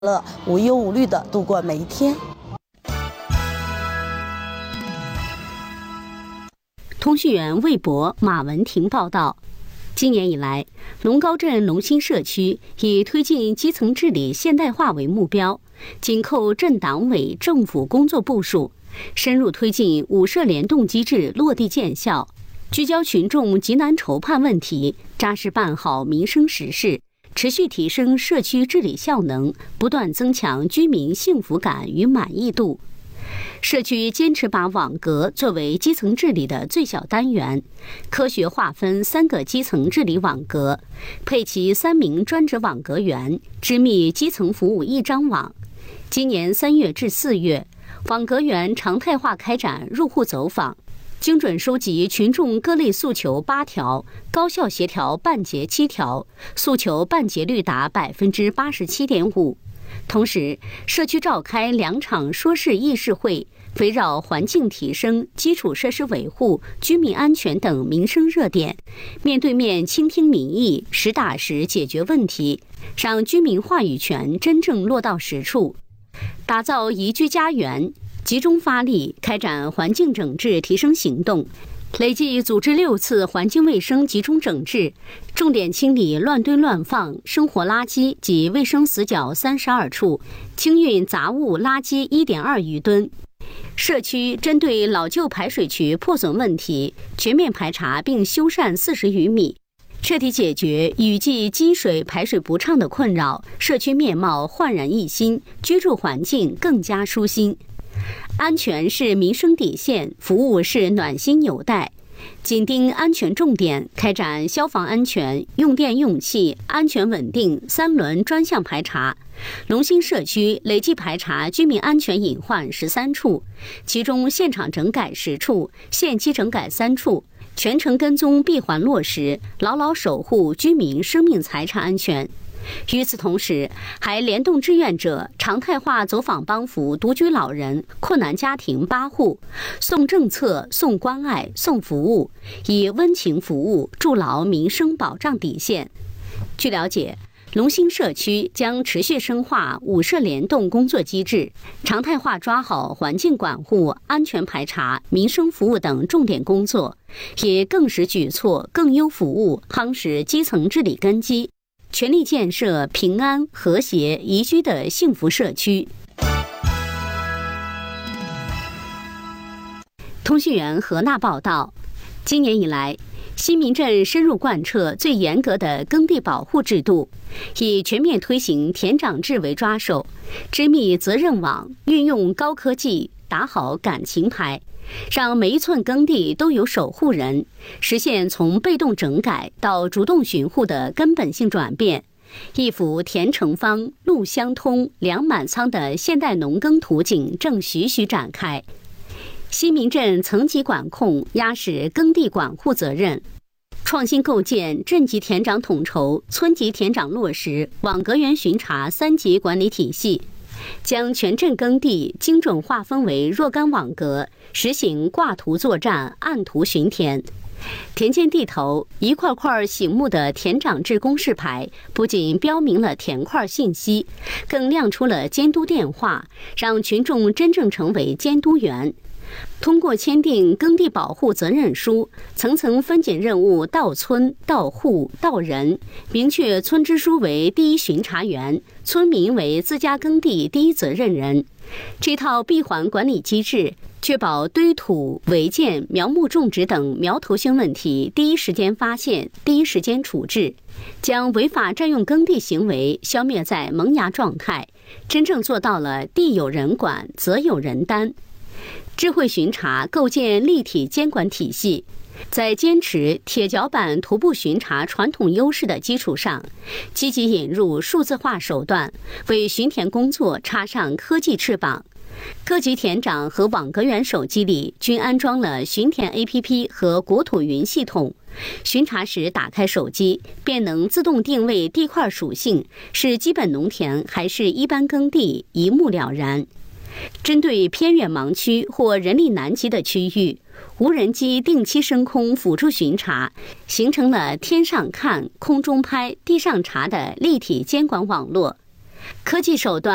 乐，无忧无虑地度过每一天。 通讯员魏博、马文婷报道，今年以来，龙高镇龙兴社区以推进基层治理现代化为目标，紧扣镇党委政府工作部署，深入推进五社联动机制落地见效，聚焦群众急难愁盼问题，扎实办好民生实事，持续提升社区治理效能，不断增强居民幸福感与满意度。社区坚持把网格作为基层治理的最小单元，科学划分3个基层治理网格，配齐3名专职网格员，织密基层服务一张网。今年3月至4月，网格员常态化开展入户走访，精准收集群众各类诉求8条，高效协调办结7条，诉求办结率达87.5%。同时，社区召开2场说事议事会，围绕环境提升、基础设施维护、居民安全等民生热点，面对面倾听民意，实打实解决问题，让居民话语权真正落到实处，打造宜居家园。集中发力开展环境整治提升行动，累计组织6次环境卫生集中整治，重点清理乱堆乱放、生活垃圾及卫生死角32处，清运杂物垃圾1.2余吨。社区针对老旧排水渠破损问题，全面排查并修缮40余米，彻底解决雨季积水排水不畅的困扰，社区面貌焕然一新，居住环境更加舒心。安全是民生底线，服务是暖心纽带。紧盯安全重点，开展消防安全、用电用气安全稳定3轮专项排查。龙兴社区累计排查居民安全隐患13处，其中现场整改10处，限期整改3处，全程跟踪闭环落实，牢牢守护居民生命财产安全。与此同时，还联动志愿者常态化走访帮扶独居老人、困难家庭8户，送政策、送关爱、送服务，以温情服务筑牢民生保障底线。据了解，龙兴社区将持续深化5社联动工作机制，常态化抓好环境管护、安全排查、民生服务等重点工作，也更实举措、更优服务，夯实基层治理根基，全力建设平安、和谐、宜居的幸福社区。通讯员何娜报道，今年以来，新民镇深入贯彻最严格的耕地保护制度，以全面推行田长制为抓手，织密责任网，运用高科技，打好感情牌，让每一寸耕地都有守护人，实现从被动整改到主动巡护的根本性转变。一幅田成方、路相通、粮满仓的现代农耕图景正徐徐展开。新民镇层级管控压实耕地管护责任，创新构建镇级田长统筹、村级田长落实、网格员巡查3级管理体系，将全镇耕地精准划分为若干网格，实行挂图作战、按图巡田。田间地头一块块醒目的田长制公示牌，不仅标明了田块信息，更亮出了监督电话，让群众真正成为监督员。通过签订耕地保护责任书，层层分拣任务到村、到户、到人，明确村支书为第一巡查员，村民为自家耕地第一责任人。这套闭环管理机制，确保堆土、违建、苗木种植等苗头性问题第一时间发现、第一时间处置，将违法占用耕地行为消灭在萌芽状态，真正做到了地有人管、责有人担。智慧巡查构建立体监管体系，在坚持铁脚板徒步巡查传统优势的基础上，积极引入数字化手段，为巡田工作插上科技翅膀。各级田长和网格员手机里均安装了巡田 APP 和国土云系统，巡查时打开手机，便能自动定位地块属性是基本农田还是一般耕地，一目了然。针对偏远盲区或人力难及的区域，无人机定期升空辅助巡查，形成了天上看、空中拍、地上查的立体监管网络。科技手段